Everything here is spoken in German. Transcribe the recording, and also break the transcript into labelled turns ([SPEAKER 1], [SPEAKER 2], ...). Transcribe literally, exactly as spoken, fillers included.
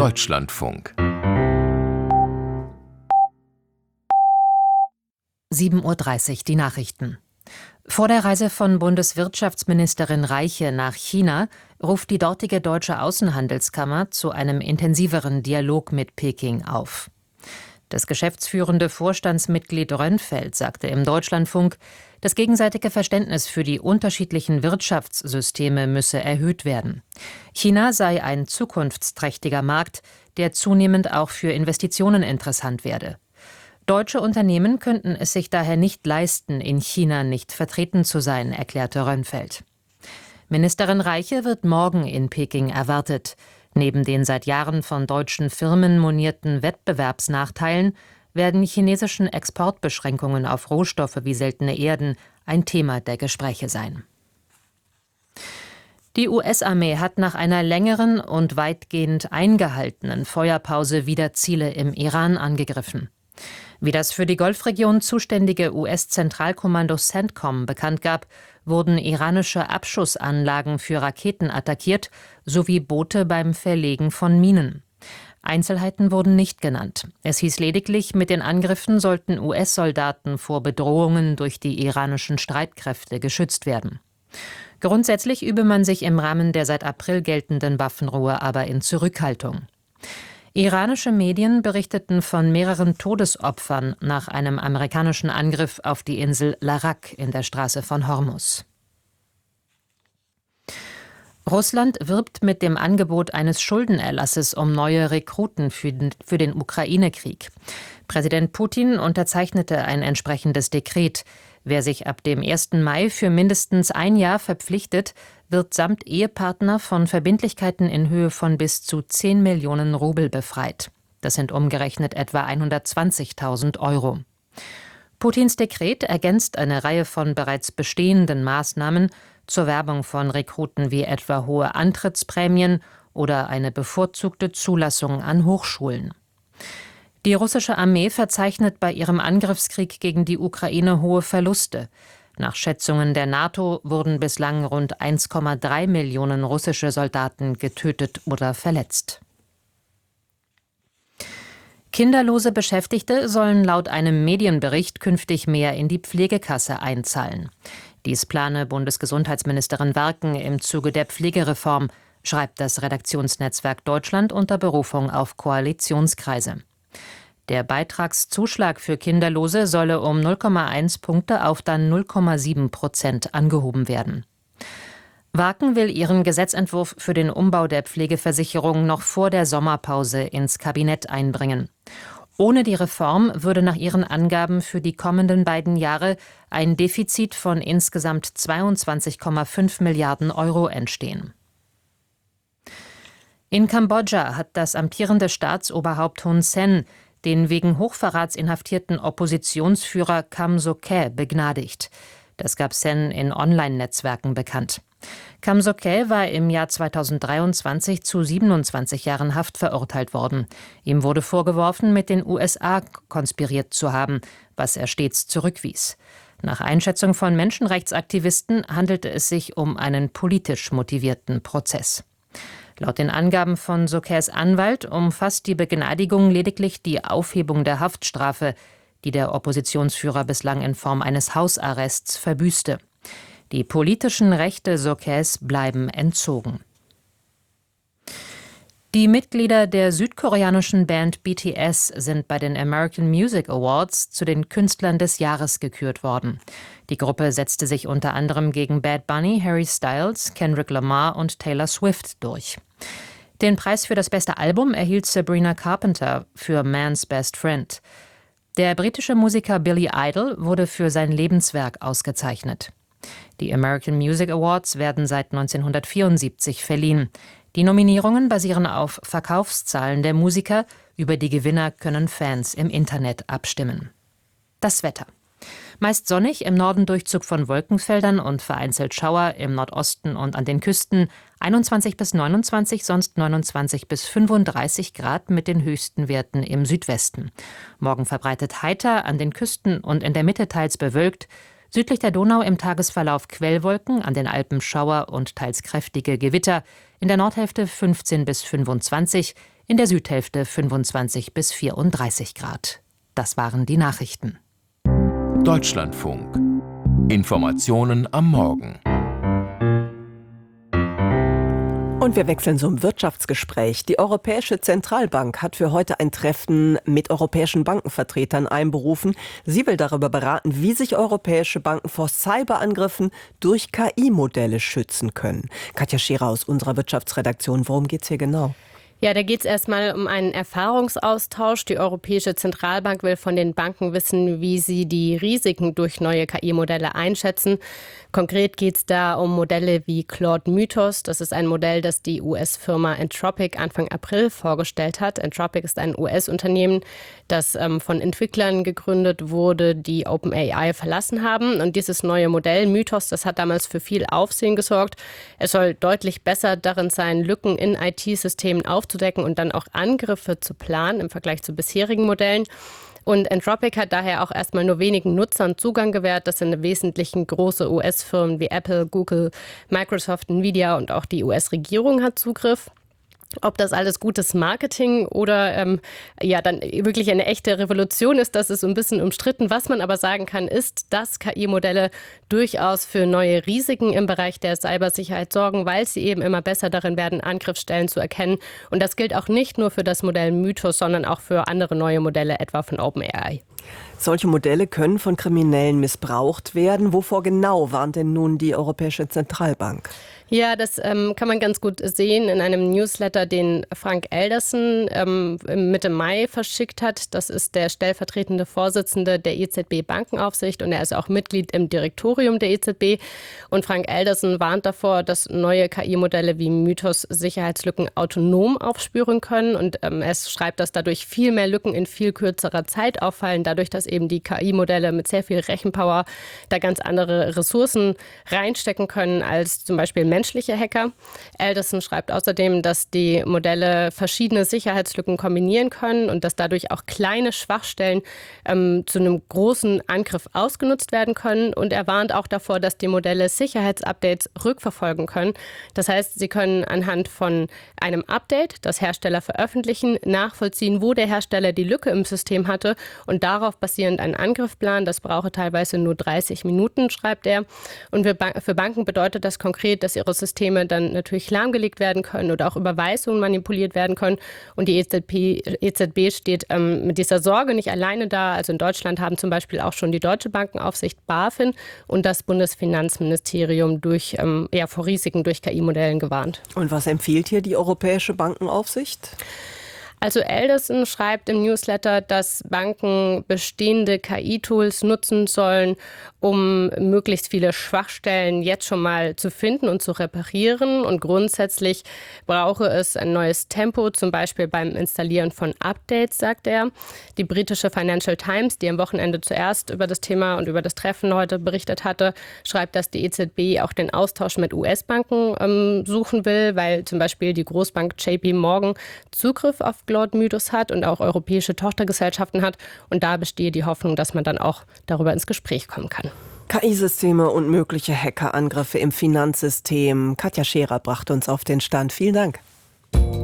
[SPEAKER 1] Deutschlandfunk.
[SPEAKER 2] sieben Uhr dreißig, die Nachrichten. Vor der Reise von Bundeswirtschaftsministerin Reiche nach China ruft die dortige Deutsche Außenhandelskammer zu einem intensiveren Dialog mit Peking auf. Das geschäftsführende Vorstandsmitglied Rönnfeld sagte im Deutschlandfunk, das gegenseitige Verständnis für die unterschiedlichen Wirtschaftssysteme müsse erhöht werden. China sei ein zukunftsträchtiger Markt, der zunehmend auch für Investitionen interessant werde. Deutsche Unternehmen könnten es sich daher nicht leisten, in China nicht vertreten zu sein, erklärte Rönnfeld. Ministerin Reiche wird morgen in Peking erwartet. Neben den seit Jahren von deutschen Firmen monierten Wettbewerbsnachteilen werden chinesischen Exportbeschränkungen auf Rohstoffe wie seltene Erden ein Thema der Gespräche sein. Die U S-Armee hat nach einer längeren und weitgehend eingehaltenen Feuerpause wieder Ziele im Iran angegriffen. Wie das für die Golfregion zuständige U S-Zentralkommando CENTCOM bekannt gab, wurden iranische Abschussanlagen für Raketen attackiert, sowie Boote beim Verlegen von Minen. Einzelheiten wurden nicht genannt. Es hieß lediglich, mit den Angriffen sollten U S-Soldaten vor Bedrohungen durch die iranischen Streitkräfte geschützt werden. Grundsätzlich übe man sich im Rahmen der seit April geltenden Waffenruhe aber in Zurückhaltung. Iranische Medien berichteten von mehreren Todesopfern nach einem amerikanischen Angriff auf die Insel Larak in der Straße von Hormuz. Russland wirbt mit dem Angebot eines Schuldenerlasses um neue Rekruten für den, für den Ukraine-Krieg. Präsident Putin unterzeichnete ein entsprechendes Dekret. Wer sich ab dem ersten Mai für mindestens ein Jahr verpflichtet, wird samt Ehepartner von Verbindlichkeiten in Höhe von bis zu zehn Millionen Rubel befreit. Das sind umgerechnet etwa hundertzwanzigtausend Euro. Putins Dekret ergänzt eine Reihe von bereits bestehenden Maßnahmen zur Werbung von Rekruten wie etwa hohe Antrittsprämien oder eine bevorzugte Zulassung an Hochschulen. Die russische Armee verzeichnet bei ihrem Angriffskrieg gegen die Ukraine hohe Verluste. Nach Schätzungen der NATO wurden bislang rund eins Komma drei Millionen russische Soldaten getötet oder verletzt. Kinderlose Beschäftigte sollen laut einem Medienbericht künftig mehr in die Pflegekasse einzahlen. Dies plane Bundesgesundheitsministerin Werken im Zuge der Pflegereform, schreibt das Redaktionsnetzwerk Deutschland unter Berufung auf Koalitionskreise. Der Beitragszuschlag für Kinderlose solle um null Komma eins Punkte auf dann null Komma sieben Prozent angehoben werden. Werken will ihren Gesetzentwurf für den Umbau der Pflegeversicherung noch vor der Sommerpause ins Kabinett einbringen. Ohne die Reform würde nach ihren Angaben für die kommenden beiden Jahre ein Defizit von insgesamt zweiundzwanzig Komma fünf Milliarden Euro entstehen. In Kambodscha hat das amtierende Staatsoberhaupt Hun Sen den wegen Hochverrats inhaftierten Oppositionsführer Kam Sokhae begnadigt. Das gab Sen in Online-Netzwerken bekannt. Kam Sokhae war im Jahr zweitausenddreiundzwanzig zu siebenundzwanzig Jahren Haft verurteilt worden. Ihm wurde vorgeworfen, mit den U S A konspiriert zu haben, was er stets zurückwies. Nach Einschätzung von Menschenrechtsaktivisten handelte es sich um einen politisch motivierten Prozess. Laut den Angaben von Sokhaes Anwalt umfasst die Begnadigung lediglich die Aufhebung der Haftstrafe, die der Oppositionsführer bislang in Form eines Hausarrests verbüßte. Die politischen Rechte Sokhaes bleiben entzogen. Die Mitglieder der südkoreanischen Band B T S sind bei den American Music Awards zu den Künstlern des Jahres gekürt worden. Die Gruppe setzte sich unter anderem gegen Bad Bunny, Harry Styles, Kendrick Lamar und Taylor Swift durch. Den Preis für das beste Album erhielt Sabrina Carpenter für Man's Best Friend. Der britische Musiker Billy Idol wurde für sein Lebenswerk ausgezeichnet. Die American Music Awards werden seit neunzehnhundertvierundsiebzig verliehen. Die Nominierungen basieren auf Verkaufszahlen der Musiker. Über die Gewinner können Fans im Internet abstimmen. Das Wetter. Meist sonnig, im Norden Durchzug von Wolkenfeldern und vereinzelt Schauer, im Nordosten und an den Küsten einundzwanzig bis neunundzwanzig, sonst neunundzwanzig bis fünfunddreißig Grad mit den höchsten Werten im Südwesten. Morgen verbreitet heiter, an den Küsten und in der Mitte teils bewölkt. Südlich der Donau im Tagesverlauf Quellwolken, an den Alpen Schauer und teils kräftige Gewitter. In der Nordhälfte fünfzehn bis fünfundzwanzig, in der Südhälfte fünfundzwanzig bis vierunddreißig Grad. Das waren die Nachrichten.
[SPEAKER 1] Deutschlandfunk. Informationen am Morgen.
[SPEAKER 3] Und wir wechseln zum Wirtschaftsgespräch. Die Europäische Zentralbank hat für heute ein Treffen mit europäischen Bankenvertretern einberufen. Sie will darüber beraten, wie sich europäische Banken vor Cyberangriffen durch K I-Modelle schützen können. Katja Scherer aus unserer Wirtschaftsredaktion, worum geht's hier genau?
[SPEAKER 4] Ja, da geht es erstmal um einen Erfahrungsaustausch. Die Europäische Zentralbank will von den Banken wissen, wie sie die Risiken durch neue K I-Modelle einschätzen. Konkret geht es da um Modelle wie Claude Mythos. Das ist ein Modell, das die U S-Firma Anthropic Anfang April vorgestellt hat. Anthropic ist ein U S-Unternehmen, das ähm, von Entwicklern gegründet wurde, die OpenAI verlassen haben. Und dieses neue Modell Mythos, das hat damals für viel Aufsehen gesorgt. Es soll deutlich besser darin sein, Lücken in I T-Systemen aufzudecken und dann auch Angriffe zu planen im Vergleich zu bisherigen Modellen. Und Anthropic hat daher auch erstmal nur wenigen Nutzern Zugang gewährt. Das sind im Wesentlichen große U S-Firmen wie Apple, Google, Microsoft, Nvidia und auch die U S-Regierung hat Zugriff. Ob das alles gutes Marketing oder ähm, ja dann wirklich eine echte Revolution ist, das ist so ein bisschen umstritten. Was man aber sagen kann, ist, dass K I-Modelle durchaus für neue Risiken im Bereich der Cybersicherheit sorgen, weil sie eben immer besser darin werden, Angriffsstellen zu erkennen. Und das gilt auch nicht nur für das Modell Mythos, sondern auch für andere neue Modelle, etwa von OpenAI.
[SPEAKER 3] Solche Modelle können von Kriminellen missbraucht werden. Wovor genau warnt denn nun die Europäische Zentralbank?
[SPEAKER 4] Ja, das ähm, kann man ganz gut sehen in einem Newsletter, den Frank Elderson ähm, Mitte Mai verschickt hat. Das ist der stellvertretende Vorsitzende der E Z B-Bankenaufsicht und er ist auch Mitglied im Direktorium der E Z B. Und Frank Elderson warnt davor, dass neue K I-Modelle wie Mythos Sicherheitslücken autonom aufspüren können. Und ähm, er schreibt, dass dadurch viel mehr Lücken in viel kürzerer Zeit auffallen, dadurch, dass eben die K I-Modelle mit sehr viel Rechenpower da ganz andere Ressourcen reinstecken können als zum Beispiel menschliche Hacker. Alderson schreibt außerdem, dass die Modelle verschiedene Sicherheitslücken kombinieren können und dass dadurch auch kleine Schwachstellen ähm, zu einem großen Angriff ausgenutzt werden können. Und er warnt auch davor, dass die Modelle Sicherheitsupdates rückverfolgen können. Das heißt, sie können anhand von einem Update, das Hersteller veröffentlichen, nachvollziehen, wo der Hersteller die Lücke im System hatte und darauf basierend einen Angriff planen. Das brauche teilweise nur dreißig Minuten, schreibt er. Und für Banken bedeutet das konkret, dass ihre Systeme dann natürlich lahmgelegt werden können oder auch Überweisungen manipuliert werden können. Und die E Z B, E Z B steht ähm, mit dieser Sorge nicht alleine da. Also in Deutschland haben zum Beispiel auch schon die Deutsche Bankenaufsicht BaFin und das Bundesfinanzministerium durch, ähm, ja, vor Risiken durch K I-Modellen gewarnt.
[SPEAKER 3] Und was empfiehlt hier die Europäische Bankenaufsicht?
[SPEAKER 4] Also Alderson schreibt im Newsletter, dass Banken bestehende K I-Tools nutzen sollen, um möglichst viele Schwachstellen jetzt schon mal zu finden und zu reparieren. Und grundsätzlich brauche es ein neues Tempo, zum Beispiel beim Installieren von Updates, sagt er. Die britische Financial Times, die am Wochenende zuerst über das Thema und über das Treffen heute berichtet hatte, schreibt, dass die E Z B auch den Austausch mit U S-Banken ähm, suchen will, weil zum Beispiel die Großbank J P Morgan Zugriff auf Claude Mythos hat und auch europäische Tochtergesellschaften hat. Und da bestehe die Hoffnung, dass man dann auch darüber ins Gespräch kommen kann.
[SPEAKER 3] K I-Systeme und mögliche Hackerangriffe im Finanzsystem. Katja Scherer brachte uns auf den Stand. Vielen Dank.